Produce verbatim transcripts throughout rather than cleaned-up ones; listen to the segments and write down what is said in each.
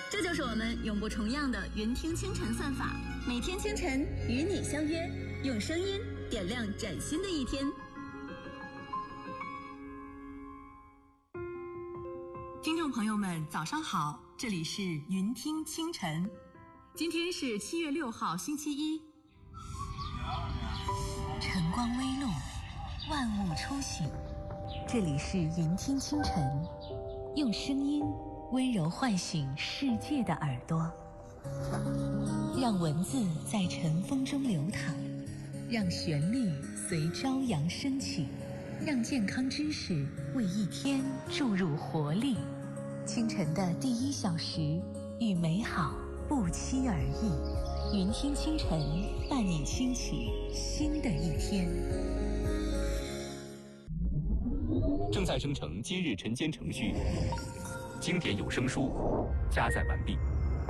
这就是我们永不重样的云听清晨算法，每天清晨与你相约，用声音点亮崭新的一天。听众朋友们早上好，这里是云听清晨，今天是七月六号星期一。晨光微露，万物初醒，这里是云听清晨，用声音温柔唤醒世界的耳朵，让文字在晨风中流淌，让旋律随朝阳升起，让健康知识为一天注入活力。清晨的第一小时，与美好不期而遇。云听清晨，伴你兴起新的一天。 正在生成今日晨间程序，经典有声书加载完毕。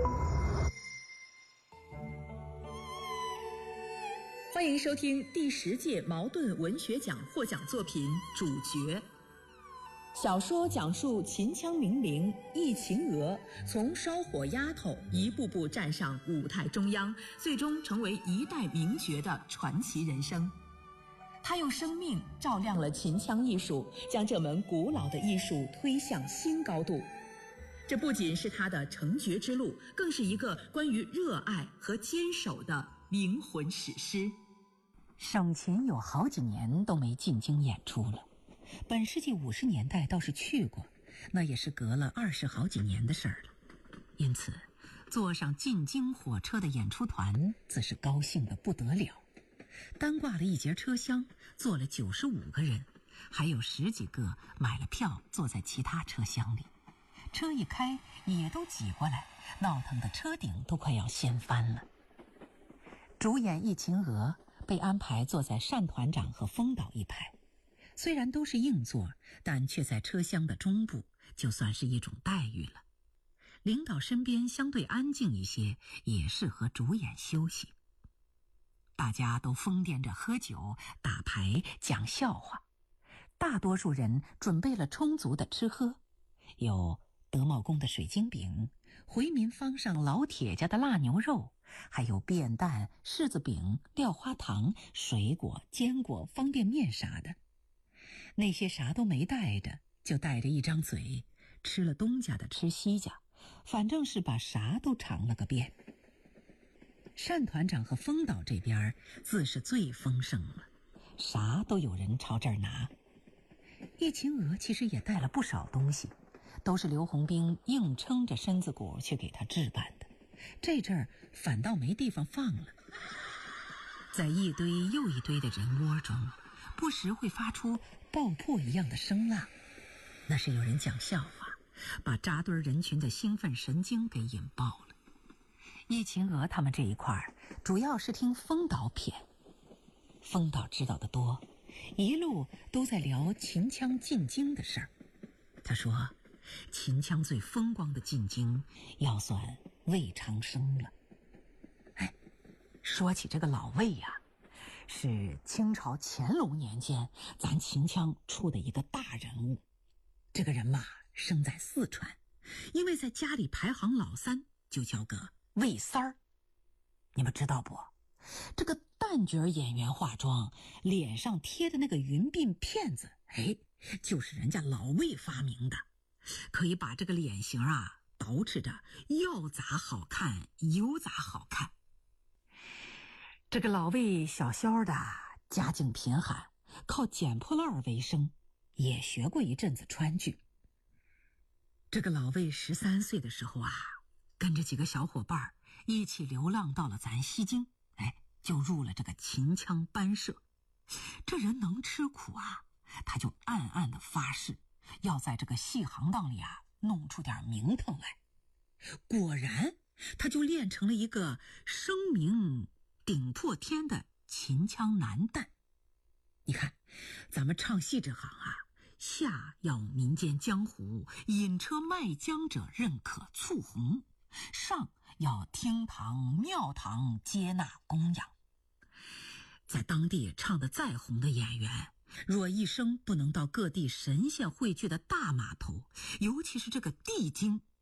欢迎收听第十届茅盾文学奖获奖作品《主角》。小说讲述秦腔名伶易秦娥从烧火丫头一步步站上舞台中央，最终成为一代名角的传奇人生。她用生命照亮了秦腔艺术，将这门古老的艺术推向新高度。这不仅是她的成角之路，更是一个关于热爱和坚守的灵魂史诗。 省琴有好几年都没进京演出了，本世纪五十年代倒是去过，那也是隔了二十好几年的事儿了。因此坐上进京火车的演出团自是高兴得不得了，单挂了一节车厢，坐了九十五个人，还有十几个买了票坐在其他车厢里。车一开也都挤过来，闹腾的车顶都快要掀翻了。主演易秦娥被安排坐在单团长和风导一排，虽然都是硬座，但却在车厢的中部，就算是一种待遇了。领导身边相对安静一些，也适合主演休息。大家都疯癫着喝酒、打牌、讲笑话，大多数人准备了充足的吃喝，有德茂宫的水晶饼，回民坊上老铁家的腊牛肉，还有便蛋、柿子饼、料花糖、水果、坚果、方便面啥的。那些啥都没带着，就带着一张嘴，吃了东家的吃西家，反正是把啥都尝了个遍。单团长和风导这边自是最丰盛了，啥都有人朝这儿拿。易秦娥其实也带了不少东西，都是刘洪兵硬撑着身子骨去给他置办的，这阵儿反倒没地方放了。在一堆又一堆的人窝中，不时会发出爆破一样的声浪，那是有人讲笑话，把扎堆人群的兴奋神经给引爆了。易秦娥他们这一块主要是听风导谝，风导知道的多，一路都在聊秦腔进京的事儿。他说秦腔最风光的进京要算魏长生了。哎，说起这个老魏呀、啊，是清朝乾隆年间咱秦腔出的一个大人物。这个人嘛，生在四川，因为在家里排行老三，就叫个魏三儿。你们知道不？这个旦角演员化妆，脸上贴的那个云鬓片子，哎，就是人家老魏发明的，可以把这个脸型啊捯饬着要咋好看有咋好看。这个老魏小小的，家境贫寒，靠捡破烂为生，也学过一阵子川剧。这个老魏十三岁的时候啊，跟着几个小伙伴一起流浪到了咱西京，哎，就入了这个秦腔班社。这人能吃苦啊，他就暗暗的发誓，要在这个戏行当里啊弄出点名堂来。果然，他就练成了一个声名顶破天的秦腔男旦。你看，咱们唱戏这行啊，下要民间江湖，引车卖浆者认可促红；上要厅堂庙堂接纳供养。在当地唱得再红的演员，若一生不能到各地神仙汇聚的大码头，尤其是这个地京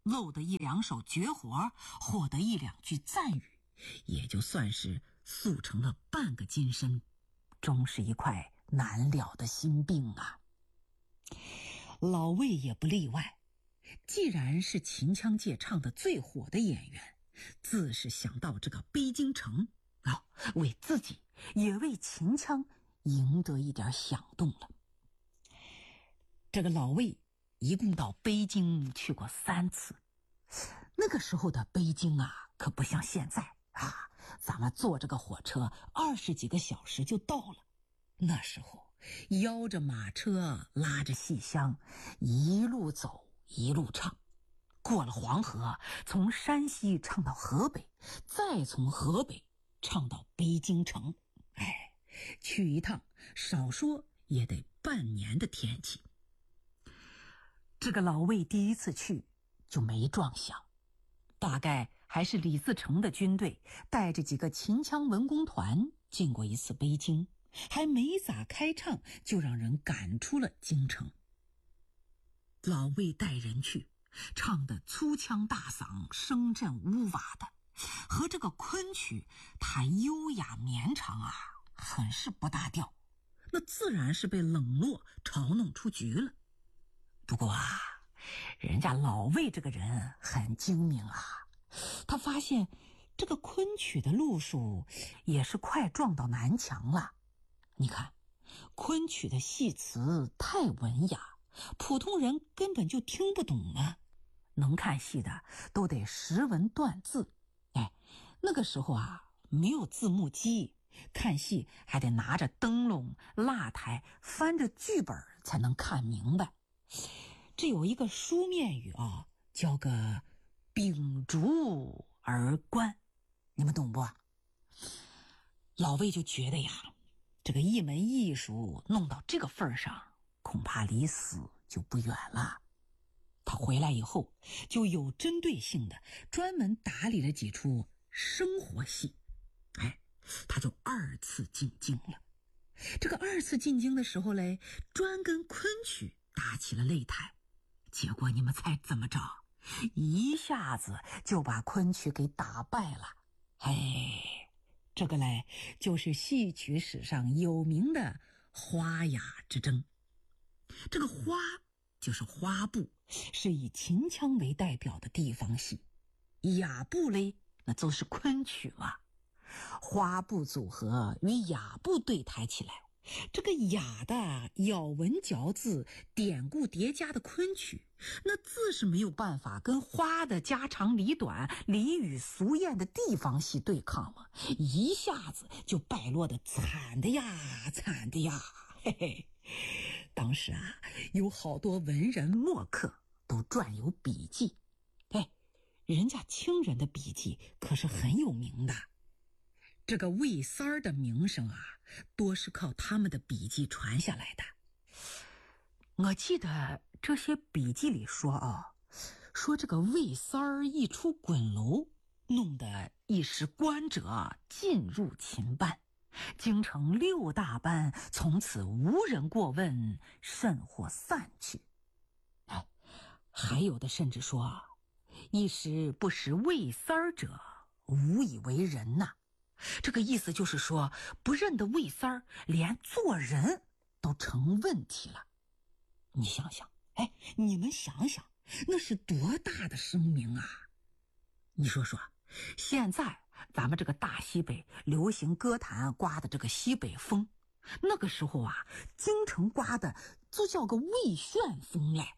露得一两手绝活，获得一两句赞语，也就算是塑成了半个金身，终是一块难了的心病啊。老魏也不例外，既然是秦腔界唱的最火的演员，自是想到这个北京城啊，为自己也为秦腔赢得一点响动了。这个老魏一共到北京去过三次，那个时候的北京啊，可不像现在啊，咱们坐这个火车二十几个小时就到了。那时候摇着马车，拉着戏箱，一路走一路唱，过了黄河，从山西唱到河北，再从河北唱到北京城。哎，去一趟少说也得半年的天气。这个老魏第一次去就没撞响，大概还是李自成的军队带着几个秦腔文工团进过一次北京，还没咋开唱就让人赶出了京城。老魏带人去，唱的粗腔大嗓，声震屋瓦的，和这个昆曲它优雅绵长啊，很是不搭调，那自然是被冷落嘲弄出局了。不过啊，人家老魏这个人很精明啊，他发现这个昆曲的路数也是快撞到南墙了。你看，昆曲的戏词太文雅，普通人根本就听不懂啊。能看戏的都得识文断字。哎，那个时候啊，没有字幕机，看戏还得拿着灯笼、蜡台，翻着剧本才能看明白。这有一个书面语啊，叫个秉烛而观，你们懂不？老魏就觉得呀，这个一门艺术弄到这个份上，恐怕离死就不远了。他回来以后就有针对性的专门打理了几出生活戏。哎，他就二次进京了。这个二次进京的时候嘞，专跟昆曲打起了擂台，结果你们猜怎么着？一下子就把昆曲给打败了。哎，这个嘞就是戏曲史上有名的花雅之争。这个花就是花布，是以秦腔为代表的地方戏。雅布嘞，那就是昆曲了。花布组合与雅布对台起来，这个雅的咬文嚼字、典故叠加的昆曲，那自是没有办法跟花的家长里短、俚语俗谚的地方戏对抗嘛，一下子就败落的惨的呀，惨的呀，嘿嘿。当时啊，有好多文人墨客都撰有笔记，哎，人家清人的笔记可是很有名的。这个魏三儿的名声啊，多是靠他们的笔记传下来的。我记得这些笔记里说啊，说这个魏三儿一出滚楼，弄得一时观者尽入秦班，京城六大班从此无人过问，甚或散去。哎，还有的甚至说啊，一时不识魏三儿者，无以为人呐、啊。这个意思就是说，不认得魏三儿，连做人都成问题了。你想想，哎，你们想想，那是多大的声名啊！你说说，现在咱们这个大西北流行歌坛刮的这个西北风，那个时候啊，京城刮的就叫个魏旋风嘞。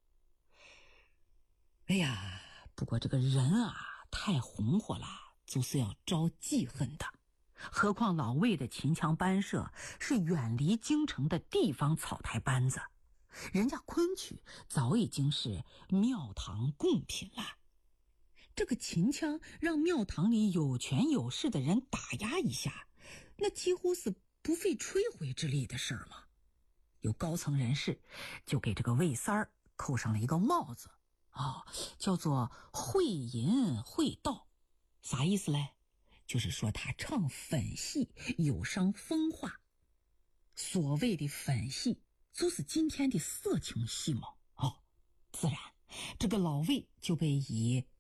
哎呀，不过这个人啊，太红火了，就是要招记恨的。何况老魏的秦腔班社是远离京城的地方草台班子，人家昆曲早已经是庙堂贡品了。这个秦腔让庙堂里有权有势的人打压一下，那几乎是不费吹灰之力的事儿嘛。有高层人士就给这个魏三儿扣上了一个帽子，哦，叫做会吟会道。啥意思嘞？就是说他唱粉戏有伤风化。所谓的粉戏就是今天的色情戏嘛。哦，自然这个老魏就被以